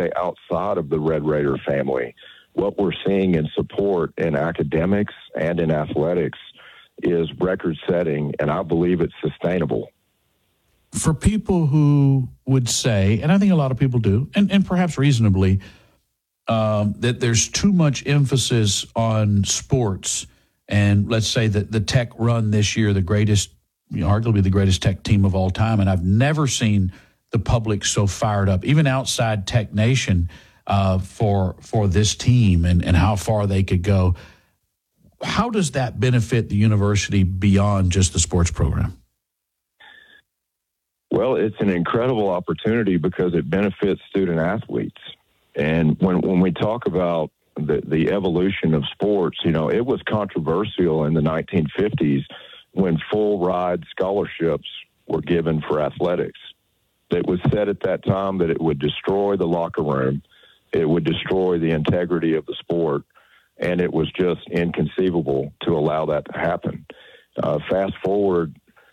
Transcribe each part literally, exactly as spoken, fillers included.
way outside of the Red Raider family. What we're seeing in support in academics and in athletics is record-setting, and I believe it's sustainable. For people who would say, and I think a lot of people do, and, and perhaps reasonably, um, that there's too much emphasis on sports, and let's say that the Tech run this year, the greatest, you know, arguably the greatest Tech team of all time, and I've never seen the public so fired up, even outside Tech Nation, uh, for for this team and, and how far they could go. How does that benefit the university beyond just the sports program? Well, it's an incredible opportunity because it benefits student athletes. And when when we talk about the, the evolution of sports, you know, it was controversial in the nineteen fifties when full ride scholarships were given for athletics. It was said at that time that it would destroy the locker room, it would destroy the integrity of the sport, and it was just inconceivable to allow that to happen. Uh, fast forward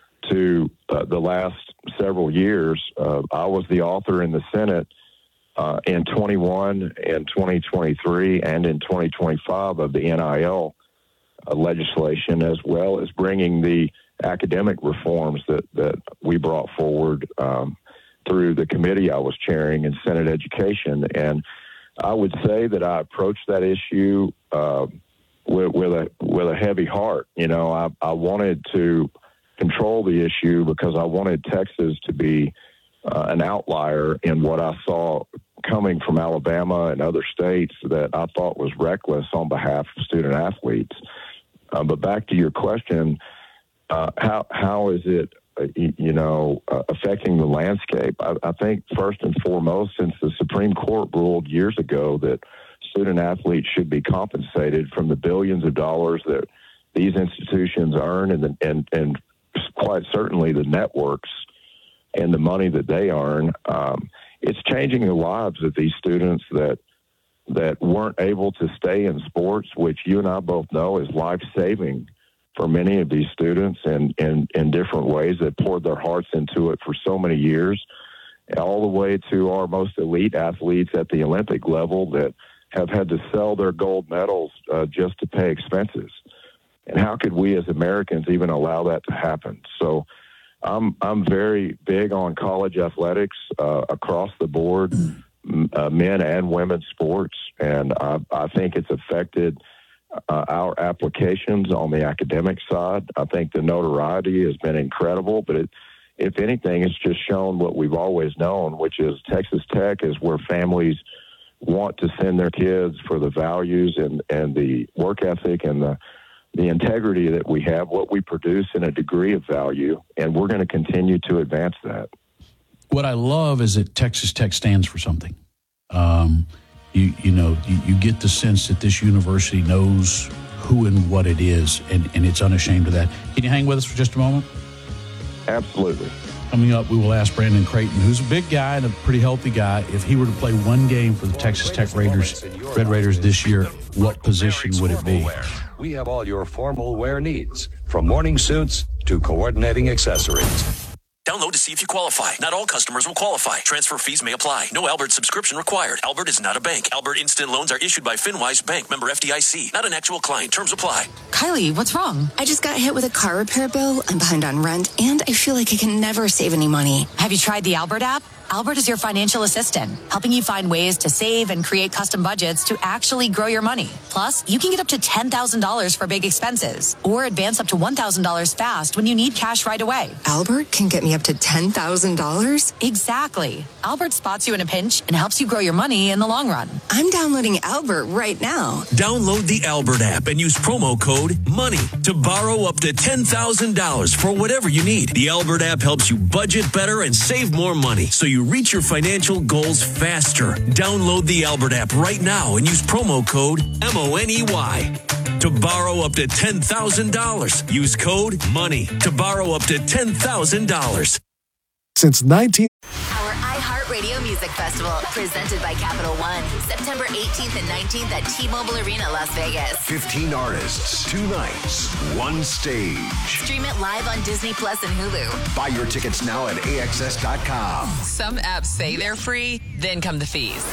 to uh, the last several years, uh, I was the author in the Senate uh, in twenty-one, in twenty twenty-three, and in twenty twenty-five of the N I L uh, legislation, as well as bringing the academic reforms that, that we brought forward um, through the committee I was chairing in Senate Education. And I would say that I approached that issue uh, with, with a with a heavy heart. You know, I, I wanted to control the issue because I wanted Texas to be uh, an outlier in what I saw coming from Alabama and other states that I thought was reckless on behalf of student athletes. Uh, but back to your question, uh, how how is it, uh, you, you know, uh, affecting the landscape? I, I think first and foremost, since the Supreme Court ruled years ago that student athletes should be compensated from the billions of dollars that these institutions earn, and the, and and quite certainly the networks and the money that they earn, um, it's changing the lives of these students that that weren't able to stay in sports, which you and I both know is life-saving for many of these students, and in, in different ways that poured their hearts into it for so many years, all the way to our most elite athletes at the Olympic level that have had to sell their gold medals uh, just to pay expenses. And how could we as Americans even allow that to happen? So I'm I'm very big on college athletics uh, across the board, uh, men and women's sports, and I, I think it's affected uh, our applications on the academic side. I think the notoriety has been incredible, but it, if anything, it's just shown what we've always known, which is Texas Tech is where families want to send their kids for the values and, and the work ethic and the the integrity that we have, what we produce in a degree of value, and we're going to continue to advance that. What I love is that Texas Tech stands for something. Um, you, you know, you, you get the sense that this university knows who and what it is, and, and it's unashamed of that. Can you hang with us for just a moment? Absolutely. Coming up, we will ask Brandon Creighton, who's a big guy and a pretty healthy guy, if he were to play one game for the Texas Tech Raiders, Red Raiders this year, what position would it be? We have all your formal wear needs, from morning suits to coordinating accessories. Download to see if you qualify. Not all customers will qualify. Transfer fees may apply. No Albert subscription required. Albert is not a bank. Albert Instant Loans are issued by FinWise Bank, member F D I C. Not an actual client. Terms apply. Kylie, what's wrong? I just got hit with a car repair bill. I'm behind on rent, and I feel like I can never save any money. Have you tried the Albert app? Albert is your financial assistant, helping you find ways to save and create custom budgets to actually grow your money. Plus, you can get up to ten thousand dollars for big expenses or advance up to one thousand dollars fast when you need cash right away. Albert can get me up to ten thousand dollars? Exactly. Albert spots you in a pinch and helps you grow your money in the long run. I'm downloading Albert right now. Download the Albert app and use promo code MONEY to borrow up to ten thousand dollars for whatever you need. The Albert app helps you budget better and save more money, so you reach your financial goals faster. Download the Albert app right now and use promo code M O N E Y to borrow up to ten thousand dollars. Use code MONEY to borrow up to ten thousand dollars. Since nineteen... Our iHeartRadio Music Festival, presented by Capital One, September eighteenth and nineteenth at T-Mobile Arena, Las Vegas. fifteen artists, two nights, one stage. Stream it live on Disney Plus and Hulu. Buy your tickets now at A X S dot com. Some apps say they're free, then come the fees.